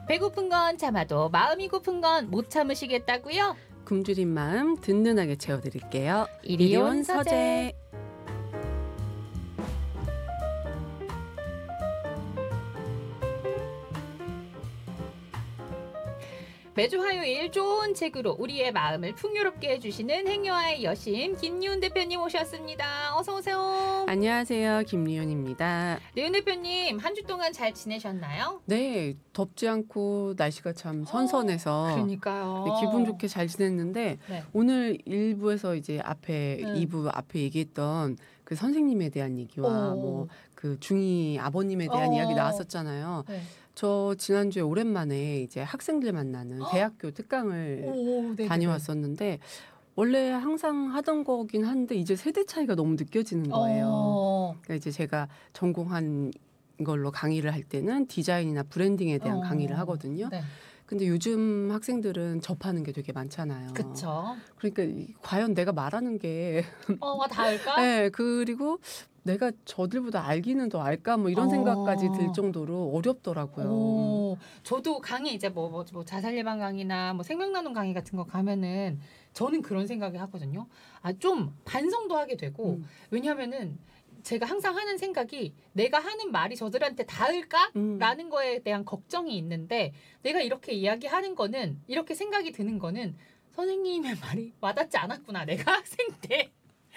배고픈 건 참아도 마음이 고픈 건 못 참으시겠다고요? 굶주린 마음 든든하게 채워드릴게요. 이리 온 서재. 매주 화요일 좋은 책으로 우리의 마음을 풍요롭게 해주시는 행여와의 여심 김리훈 대표님 오셨습니다. 어서 오세요. 안녕하세요. 김리훈입니다. 리훈 대표님 한 주 동안 잘 지내셨나요? 네. 덥지 않고 날씨가 참 선선해서 그러니까요. 네, 기분 좋게 잘 지냈는데 네. 오늘 1부에서 이제 앞에 2부 앞에 얘기했던 그 선생님에 대한 얘기와 뭐 그 중2 아버님에 대한 이야기 나왔었잖아요. 네. 저 지난주에 오랜만에 이제 학생들 만나는 대학교 특강을 다녀왔었는데 원래 항상 하던 거긴 한데 이제 세대 차이가 너무 느껴지는 거예요. 그러니까 이제 제가 전공한 걸로 강의를 할 때는 디자인이나 브랜딩에 대한 강의를 하거든요. 네. 근데 요즘 학생들은 접하는 게 되게 많잖아요. 그렇죠. 그러니까 과연 내가 말하는 게 닿을까? 네, 그리고 내가 저들보다 알기는 더 알까 뭐 이런 생각까지 들 정도로 어렵더라고요. 저도 강의 이제 뭐 자살 예방 강의나 뭐 생명 나눔 강의 같은 거 가면은 저는 그런 생각을 하거든요. 좀 반성도 하게 되고 왜냐하면은 제가 항상 하는 생각이 내가 하는 말이 저들한테 닿을까라는 거에 대한 걱정이 있는데 내가 이렇게 이야기하는 거는 이렇게 생각이 드는 거는 선생님의 말이 와닿지 않았구나. 내가 학생 때.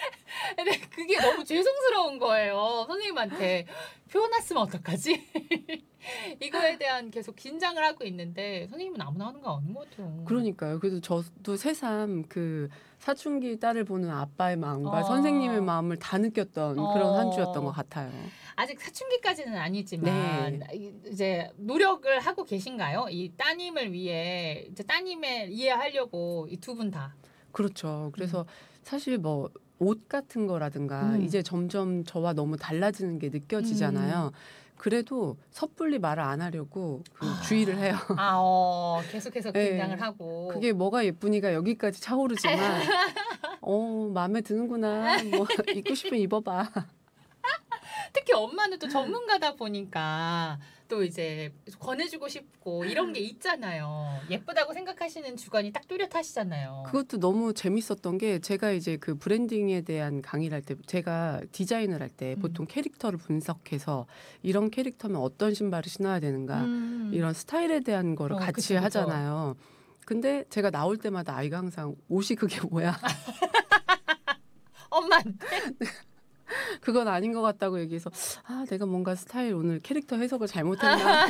근데 그게 너무 죄송스러운 거예요. 선생님한테 표현했으면 어떡하지? 이거에 대한 계속 긴장을 하고 있는데 선생님은 아무나 하는 거 아닌 것 같아요. 그러니까요. 그래서 저도 새삼 그 사춘기 딸을 보는 아빠의 마음과 선생님의 마음을 다 느꼈던 그런 한 주였던 것 같아요. 아직 사춘기까지는 아니지만 이제 노력을 하고 계신가요? 이 따님을 위해 이제 따님을 이해하려고 이 두 분 다. 그렇죠. 그래서 사실 뭐 옷 같은 거라든가 이제 점점 저와 너무 달라지는 게 느껴지잖아요. 그래도 섭불리 말을 안 하려고 주의를 해요. 계속해서 긴장을 하고. 그게 뭐가 예쁘니까 여기까지 차오르지만 마음에 드는구나. 뭐 입고 싶으면 입어봐. 특히 엄마는 또 전문가다 보니까 또 이제 권해주고 싶고 이런 게 있잖아요. 예쁘다고 생각하시는 주관이 딱 뚜렷하시잖아요. 그것도 너무 재밌었던 게 제가 이제 그 브랜딩에 대한 강의를 할 때 제가 디자인을 할 때 보통 캐릭터를 분석해서 이런 캐릭터면 어떤 신발을 신어야 되는가 이런 스타일에 대한 거를 같이 그쵸. 하잖아요. 근데 제가 나올 때마다 아이가 항상 옷이 그게 뭐야. 엄마한테? 그건 아닌 것 같다고 얘기해서 내가 뭔가 스타일 오늘 캐릭터 해석을 잘못했나.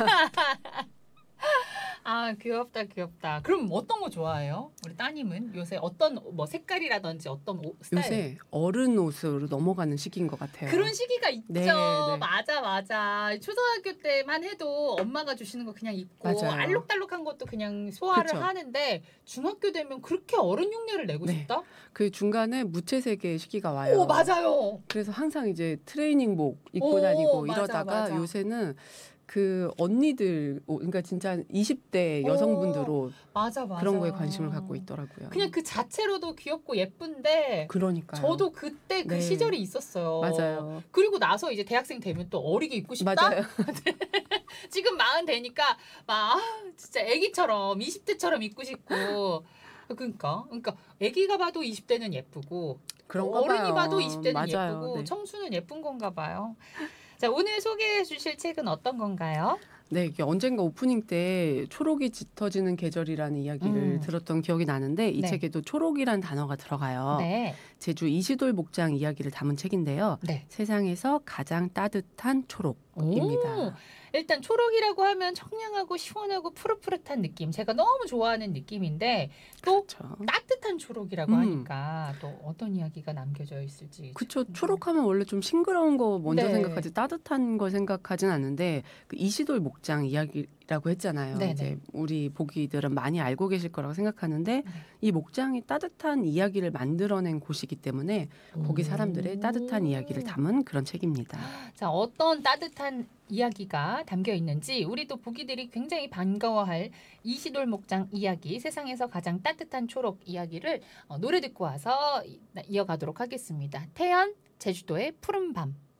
귀엽다. 그럼 어떤 거 좋아해요? 우리 따님은 요새 어떤 뭐 색깔이라든지 어떤 스타일? 요새 어른 옷으로 넘어가는 시기인 것 같아요. 그런 시기가 있죠. 네. 맞아. 초등학교 때만 해도 엄마가 주시는 거 그냥 입고 맞아요. 알록달록한 것도 그냥 소화를 그쵸. 하는데 중학교 되면 그렇게 어른 흉내를 내고 싶다? 그 중간에 무채색의 시기가 와요. 맞아요. 그래서 항상 이제 트레이닝복 입고 다니고 이러다가 맞아. 요새는 그 언니들, 그러니까 진짜 20대 여성분들 옷 맞아. 그런 거에 관심을 갖고 있더라고요. 그냥 그 자체로도 귀엽고 예쁜데 그러니까요. 저도 그때 그 시절이 있었어요. 맞아요. 그리고 나서 이제 대학생 되면 또 어리게 입고 싶다? 맞아요. 지금 40 되니까 진짜 애기처럼 20대처럼 입고 싶고 그러니까 애기가 봐도 20대는 예쁘고 그런가 어른이 봐요. 봐도 20대는 맞아요. 예쁘고 네. 청춘은 예쁜 건가 봐요. 자, 오늘 소개해 주실 책은 어떤 건가요? 네, 이게 언젠가 오프닝 때 초록이 짙어지는 계절이라는 이야기를 들었던 기억이 나는데 이 책에도 초록이란 단어가 들어가요. 네. 제주 이시돌 목장 이야기를 담은 책인데요. 네. 세상에서 가장 따뜻한 초록입니다. 일단 초록이라고 하면 청량하고 시원하고 푸릇푸릇한 느낌. 제가 너무 좋아하는 느낌인데 또 그렇죠. 따뜻한 초록이라고 하니까 또 어떤 이야기가 남겨져 있을지. 그렇죠. 초록하면 원래 좀 싱그러운 거 먼저 네. 생각하지 따뜻한 걸 생각하진 않는데 그 이시돌 목장 이야기라고 했잖아요. 네네. 이제 우리 보기들은 많이 알고 계실 거라고 생각하는데 이 목장이 따뜻한 이야기를 만들어낸 곳이기 때문에 거기 사람들의 따뜻한 이야기를 담은 그런 책입니다. 자, 어떤 따뜻한 이야기가 담겨 있는지 우리 또 보기들이 굉장히 반가워할 이시돌 목장 이야기, 세상에서 가장 따뜻한 초록 이야기를 노래 듣고 와서 이어가도록 하겠습니다. 태연, 제주도의 푸른 밤.